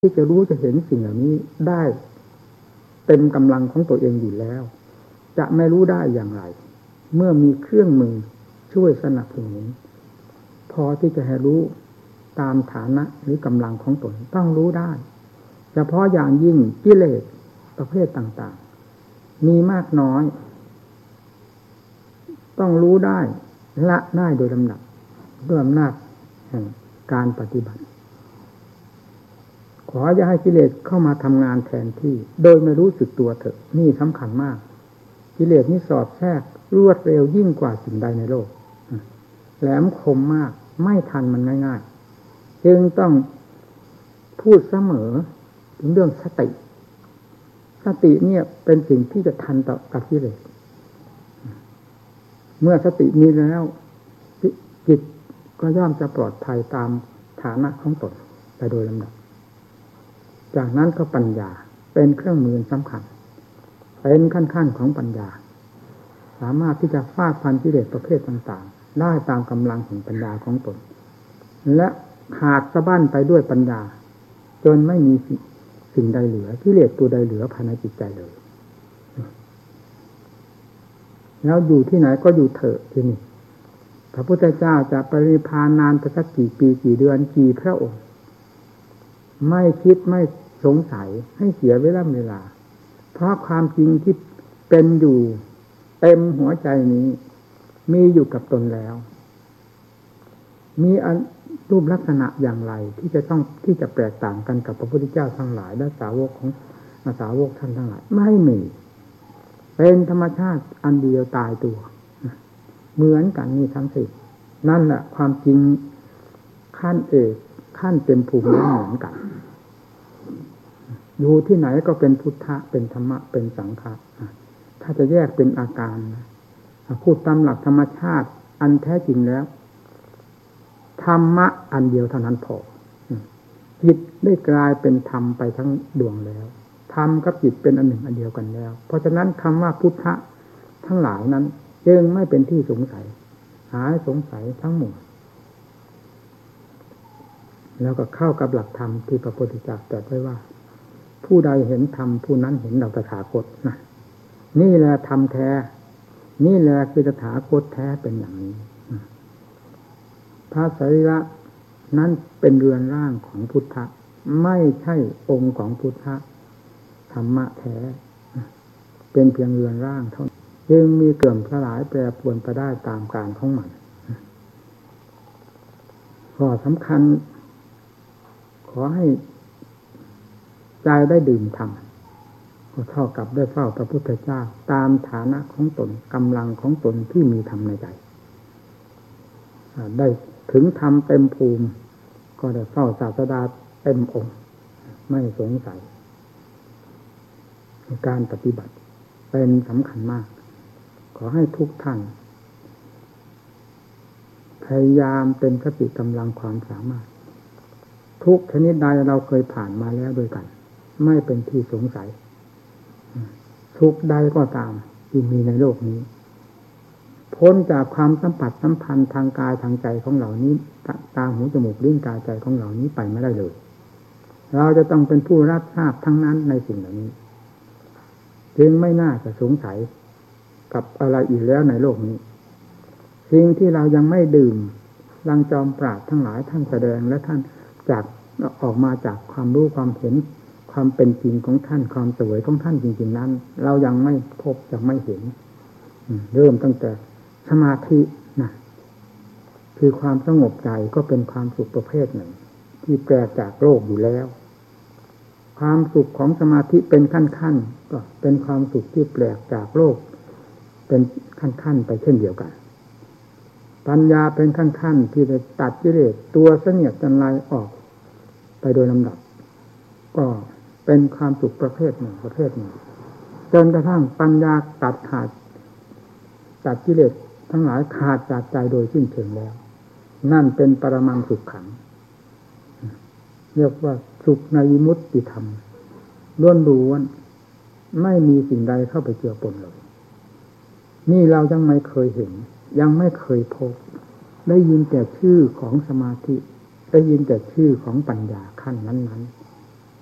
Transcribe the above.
ที่จะรู้จะเห็นสิ่งเหล่านี้ได้เต็มกำลังของตัวเองอยู่แล้วจะไม่รู้ได้อย่างไรเมื่อมีเครื่องมือช่วยสนับสนุนพอที่จะให้รู้ตามฐานะหรือกำลังของตนต้องรู้ได้เฉพาะอย่างยิ่งกิเลสประเภทต่างๆมีมากน้อยต้องรู้ได้ละได้โดยลำดับด้วยอำนาจแห่งการปฏิบัติขออย่าให้กิเลสเข้ามาทำงานแทนที่โดยไม่รู้สึกตัวเถอะนี่สำคัญมากกิเลสนี่สอดแทรกรวดเร็วยิ่งกว่าสิ่งใดในโลกแหลมคมมากไม่ทันมันง่ายๆจึงต้องพูดเสมอถึงเรื่องสติเนี่ยเป็นสิ่งที่จะทันต่อกิเลสเมื่อสติมีแล้วจิตก็ย่อมจะปลอดภัยตามฐานะของตนไปโดยลำดับจากนั้นก็ปัญญาเป็นเครื่องมือสำคัญเป็นขั้นของปัญญาสามารถที่จะฟาดฟันกิเลสประเภทต่างๆได้ตามกำลังแห่งปัญญาของตนและขาดสะบั้นไปด้วยปัญญาจนไม่มีสิ่งใดเหลือกิเลสตัวใดเหลือภายในจิตใจเลยแล้วอยู่ที่ไหนก็อยู่เถอะที่นี่พระพุทธเจ้าจะปรินิพพานนานไปสักกี่ปีกี่เดือนกี่พระองค์ไม่คิดไม่สงสัยให้เสียเวลาเพราะความจริงที่เป็นอยู่เต็มหัวใจนี้มีอยู่กับตนแล้วมีรูปลักษณะอย่างไรที่จะแตกต่างกันกับพระพุทธเจ้าทั้งหลายและสาวกของสาวกท่านทั้งหลายไม่มีเป็นธรรมชาติอันเดียวตายตัวเหมือนกันนี่ทั้งสิ้นนั่นแหละความจริงขั้นเอกขั้นเต็มภูมิแล้วเหมือนกันอยู่ที่ไหนก็เป็นพุทธะเป็นธรรมะเป็นสังฆะถ้าจะแยกเป็นอาการพูดตามหลักธรรมชาติอันแท้จริงแล้วธรรมะอันเดียวเท่านั้นพอจิตได้กลายเป็นธรรมไปทั้งดวงแล้วธรรมกับจิตเป็นอันหนึ่งอันเดียวกันแล้วเพราะฉะนั้นคำว่าพุทธะทั้งหลายนั้นจึงไม่เป็นที่สงสัยหายสงสัยทั้งหมดแล้วก็เข้ากับหลักธรรมที่พระพุทธเจ้าตรัสไว้ว่าผู้ใดเห็นธรรมผู้นั้นเห็นเราตถาคตนะนี่แหละธรรมแท้นี่แหละคือตถาคตแท้เป็นอย่างนี้พระสรีระนั้นเป็นเรือนร่างของพุทธะไม่ใช่องค์ของพุทธะธรรมะแท้เป็นเพียงเรือนร่างเท่านั้นจึงมีเกิดสลายแปรปรวนไปได้ตามกาลของมันข้อสำคัญขอให้ใจได้ดื่มธรรมก็เท่ากับได้เฝ้าพระพุทธเจ้าตามฐานะของตนกำลังของตนที่มีธรรมในใจได้ถึงธรรมเต็มภูมิก็ได้เฝ้าศาสดาเต็มองค์ไม่สงสัยการปฏิบัติเป็นสำคัญมากขอให้ทุกท่านพยายามเต็มสติกำลังความสามารถทุกชนิดใดเราเคยผ่านมาแล้วด้วยกันไม่เป็นที่สงสัยทุกใดก็ตามที่มีในโลกนี้พ้นจากความสัมผัสสัมพันธ์ทางกายทางใจของเหล่านี้ตาหูจมูกลิ้นกายใจของเหล่านี้ไปไม่ได้เลยเราจะต้องเป็นผู้รับทราบทั้งนั้นในสิ่งเหล่านี้จึงไม่น่าจะสงสัยกับอะไรอีกแล้วในโลกนี้สิ่งที่เรายังไม่ดื่มลังจอมปราชญ์ทั้งหลายท่านแสดงและท่านจากออกมาจากความรู้ความเห็นความเป็นจริงของท่านความเสวยของท่านจริงๆนั้นเรายังไม่พบยังไม่เห็นเริ่มตั้งแต่สมาธินะคือความสงบใจก็เป็นความสุขประเภทหนึ่งที่แปลจากโลกอยู่แล้วความสุขของสมาธิเป็นขั้นๆก็เป็นความสุขที่แปลกจากโลกเป็นขั้นๆไปเช่นเดียวกันปัญญาเป็นขั้นๆที่จะตัดกิเลสตัวเสนียดจันไรออกไปโดยลำดับก็เป็นความสุขประเภทหนึ่งจนกระทั่งปัญญาตัดขาดจากกิเลสทั้งหลายขาดจากใจโดยสิ้นเชิงแล้วนั่นเป็นปรมังสุขขังเรียกว่าสุขในวิมุตติธรรมล้วนๆไม่มีสิ่งใดเข้าไปเจือปนเลยนี่เรายังไม่เคยเห็นยังไม่เคยพบได้ยินแต่ชื่อของสมาธิได้ยินแต่ชื่อของปัญญาขั้นนั้นๆ